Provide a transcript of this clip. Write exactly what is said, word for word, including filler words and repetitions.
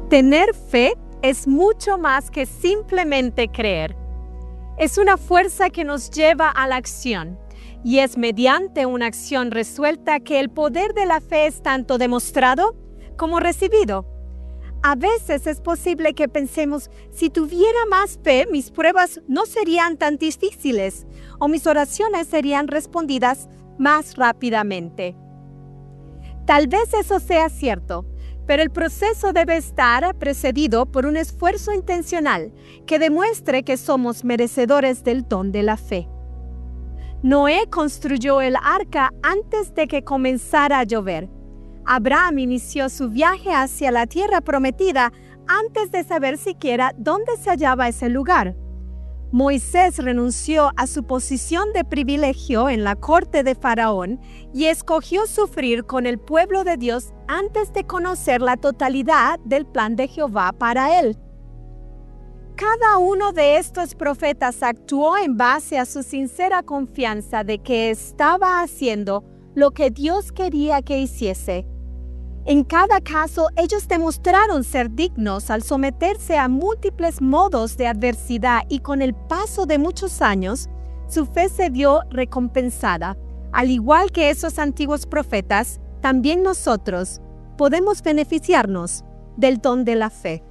Tener fe es mucho más que simplemente creer. Es una fuerza que nos lleva a la acción, y es mediante una acción resuelta que el poder de la fe es tanto demostrado como recibido. A veces es posible que pensemos, si tuviera más fe, mis pruebas no serían tan difíciles o mis oraciones serían respondidas más rápidamente. Tal vez eso sea cierto, pero el proceso debe estar precedido por un esfuerzo intencional que demuestre que somos merecedores del don de la fe. Noé construyó el arca antes de que comenzara a llover. Abraham inició su viaje hacia la tierra prometida antes de saber siquiera dónde se hallaba ese lugar. Moisés renunció a su posición de privilegio en la corte de Faraón y escogió sufrir con el pueblo de Dios antes de conocer la totalidad del plan de Jehová para él. Cada uno de estos profetas actuó en base a su sincera confianza de que estaba haciendo lo que Dios quería que hiciese. En cada caso, ellos demostraron ser dignos al someterse a múltiples modos de adversidad y con el paso de muchos años, su fe se vio recompensada. Al igual que esos antiguos profetas, también nosotros podemos beneficiarnos del don de la fe.